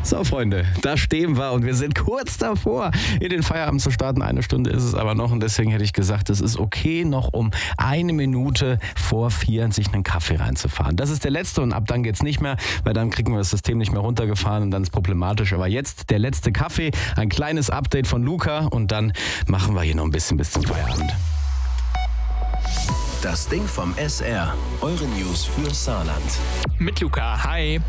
So, Freunde, da stehen wir und wir sind kurz davor, in den Feierabend zu starten. 1 Stunde ist es aber noch und deswegen hätte ich gesagt, es ist okay, noch um 1 Minute vor 4 sich einen Kaffee reinzufahren. Das ist der letzte und ab dann geht's nicht mehr, weil dann kriegen wir das System nicht mehr runtergefahren und dann ist es problematisch. Aber jetzt der letzte Kaffee, ein kleines Update von Luca und dann machen wir hier noch ein bisschen bis zum Feierabend. Das Ding vom SR. Eure News für Saarland. Mit Luca, hi.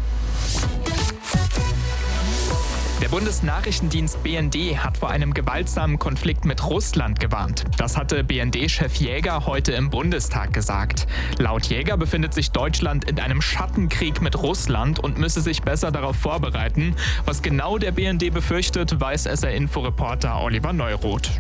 Der Bundesnachrichtendienst BND hat vor einem gewaltsamen Konflikt mit Russland gewarnt. Das hatte BND-Chef Jäger heute im Bundestag gesagt. Laut Jäger befindet sich Deutschland in einem Schattenkrieg mit Russland und müsse sich besser darauf vorbereiten. Was genau der BND befürchtet, weiß SR-Info-Reporter Oliver Neuroth.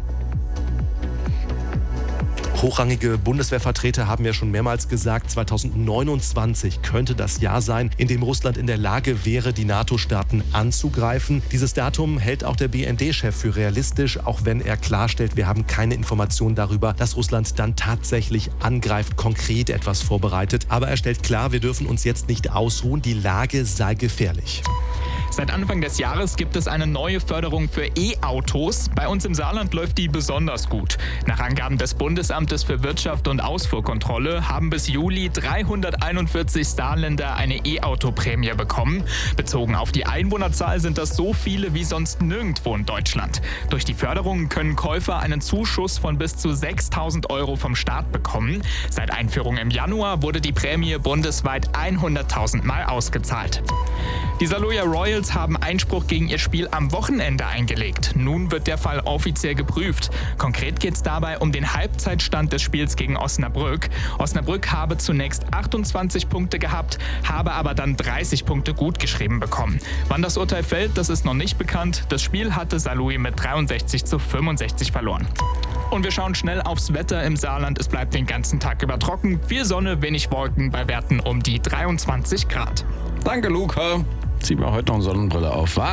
Hochrangige Bundeswehrvertreter haben ja schon mehrmals gesagt, 2029 könnte das Jahr sein, in dem Russland in der Lage wäre, die NATO-Staaten anzugreifen. Dieses Datum hält auch der BND-Chef für realistisch, auch wenn er klarstellt, wir haben keine Informationen darüber, dass Russland dann tatsächlich angreift, konkret etwas vorbereitet. Aber er stellt klar, wir dürfen uns jetzt nicht ausruhen, die Lage sei gefährlich. Seit Anfang des Jahres gibt es eine neue Förderung für E-Autos. Bei uns im Saarland läuft die besonders gut. Nach Angaben des Bundesamtes für Wirtschaft und Ausfuhrkontrolle haben bis Juli 341 Saarländer eine E-Auto-Prämie bekommen. Bezogen auf die Einwohnerzahl sind das so viele wie sonst nirgendwo in Deutschland. Durch die Förderung können Käufer einen Zuschuss von bis zu 6.000 € vom Staat bekommen. Seit Einführung im Januar wurde die Prämie bundesweit 100.000 Mal ausgezahlt. Die Saarlouis Royals haben Einspruch gegen ihr Spiel am Wochenende eingelegt. Nun wird der Fall offiziell geprüft. Konkret geht es dabei um den Halbzeitstand des Spiels gegen Osnabrück. Osnabrück habe zunächst 28 Punkte gehabt, habe aber dann 30 Punkte gutgeschrieben bekommen. Wann das Urteil fällt, das ist noch nicht bekannt. Das Spiel hatte Saarlouis mit 63:65 verloren. Und wir schauen schnell aufs Wetter im Saarland. Es bleibt den ganzen Tag über trocken. Viel Sonne, wenig Wolken bei Werten um die 23 Grad. Danke, Luca. Zieh mir heute noch eine Sonnenbrille auf, wa?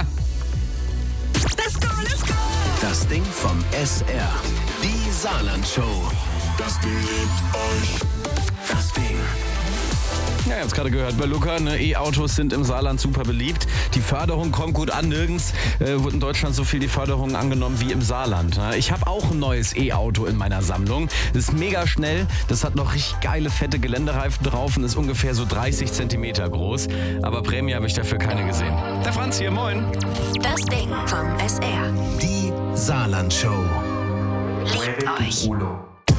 Let's go, let's go! Das Ding vom SR. Die Saarland-Show. Das Ding liebt euch. Das Ding. Ja, ihr habt es gerade gehört bei Luca, ne? E-Autos sind im Saarland super beliebt. Die Förderung kommt gut an. Nirgends wird in Deutschland so viel die Förderung angenommen wie im Saarland. Ne? Ich habe auch ein neues E-Auto in meiner Sammlung. Das ist mega schnell. Das hat noch richtig geile, fette Geländereifen drauf und ist ungefähr so 30 Zentimeter groß. Aber Prämie habe ich dafür keine gesehen. Der Franz hier, moin. Das Ding vom SR. Die Saarland-Show. Liebt euch. Ulo.